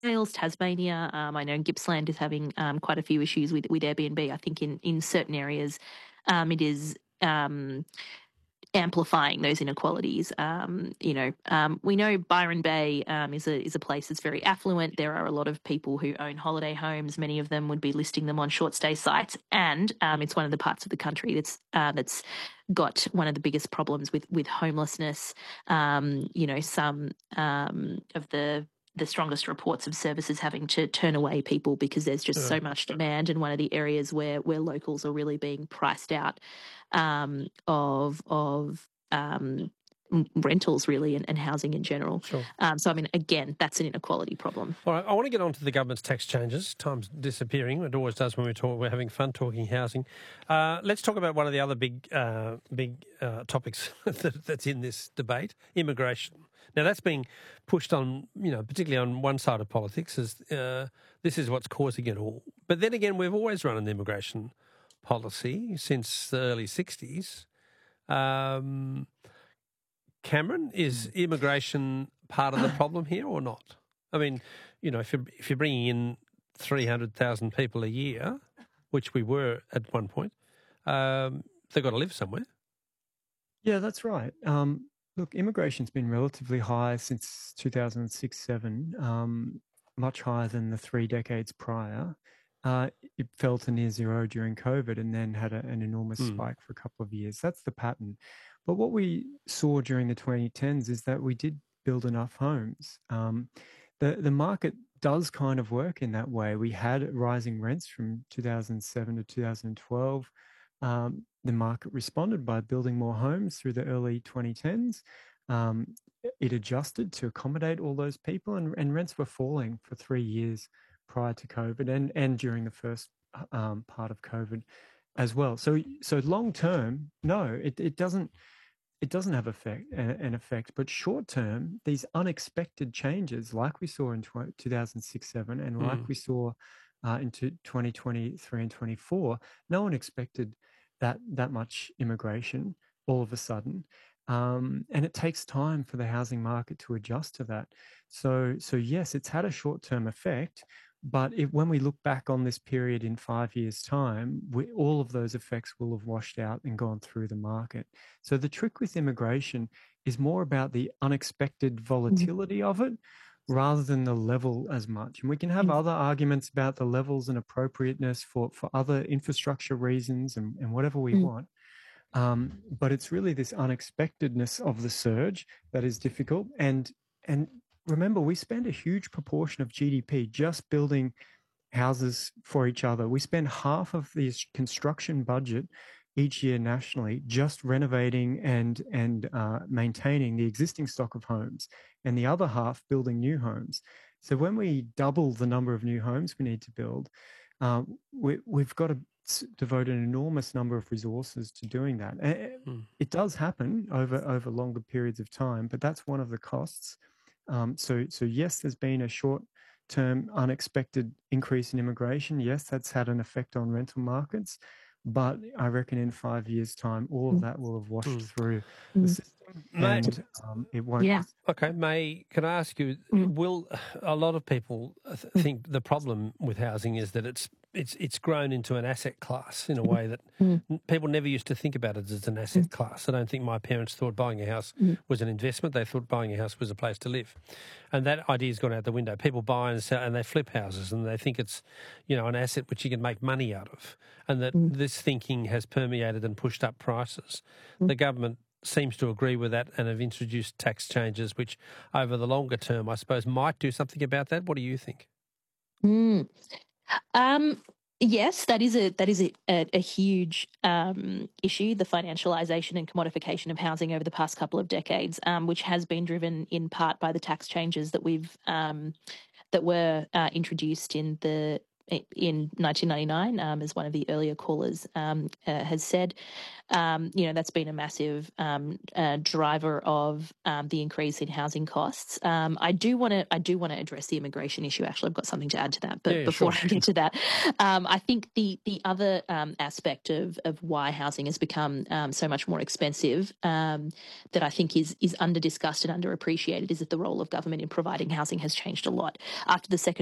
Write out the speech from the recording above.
Wales, Tasmania. I know Gippsland is having quite a few issues with Airbnb. I think in certain areas, it is amplifying those inequalities. We know Byron Bay is a place that's very affluent. There are a lot of people who own holiday homes. Many of them would be listing them on short stay sites, and it's one of the parts of the country that's got one of the biggest problems with homelessness. Some of the strongest reports of services having to turn away people because there's just so much demand, and one of the areas where locals are really being priced out of rentals really and housing in general. Sure. So, I mean, again, that's an inequality problem. All right, I want to get on to the government's tax changes. Time's disappearing. It always does when we talk. We're having fun talking housing. Let's talk about one of the other big topics that's in this debate, immigration. Now, that's being pushed on, particularly on one side of politics, as this is what's causing it all. But then again, we've always run an immigration policy since the early 60s. Cameron, is immigration part of the problem here or not? I mean, if you're bringing in 300,000 people a year, which we were at one point, they've got to live somewhere. Yeah, that's right. Look, immigration's been relatively high since 2006-7, much higher than the 3 decades prior. It fell to near zero during COVID and then had an enormous spike for a couple of years. That's the pattern. But what we saw during the 2010s is that we did build enough homes. The market does kind of work in that way. We had rising rents from 2007 to 2012. The market responded by building more homes through the early 2010s. It adjusted to accommodate all those people, and rents were falling for 3 years prior to COVID and during the first part of COVID as well. So long term, no, it doesn't have an effect. But short term, these unexpected changes, like we saw in 2006-7, and like we saw into 2023 and 24, no one expected that much immigration all of a sudden. And it takes time for the housing market to adjust to that. So yes, it's had a short-term effect, but when we look back on this period in 5 years' time, all of those effects will have washed out and gone through the market. So the trick with immigration is more about the unexpected volatility of it rather than the level as much. And we can have other arguments about the levels and appropriateness for other infrastructure reasons and whatever we want. But it's really this unexpectedness of the surge that is difficult. And remember, we spend a huge proportion of GDP just building houses for each other. We spend half of the construction budget each year nationally just renovating and maintaining the existing stock of homes, and the other half building new homes. So when we double the number of new homes we need to build, we've got to devote an enormous number of resources to doing that. It does happen over longer periods of time, but that's one of the costs. So yes, there's been a short-term unexpected increase in immigration. Yes, that's had an effect on rental markets, but I reckon in 5 years' time, all of that will have washed through the system, and it won't. Yeah. Okay, May, can I ask you, will a lot of people think the problem with housing is that it's grown into an asset class in a way that people never used to think about it as an asset class. I don't think my parents thought buying a house was an investment. They thought buying a house was a place to live. And that idea's gone out the window. People buy and sell and they flip houses and they think it's, an asset which you can make money out of. And that this thinking has permeated and pushed up prices. The government seems to agree with that and have introduced tax changes which over the longer term, I suppose, might do something about that. What do you think? Yes, that is a huge issue, the financialisation and commodification of housing over the past couple of decades, which has been driven in part by the tax changes that were introduced in the in 1999, as one of the earlier callers has said. That's been a massive driver of the increase in housing costs. I do want to address the immigration issue. Actually, I've got something to add to that. But before I get to that, I think the other aspect of why housing has become so much more expensive that I think is under discussed and underappreciated is that the role of government in providing housing has changed a lot after the second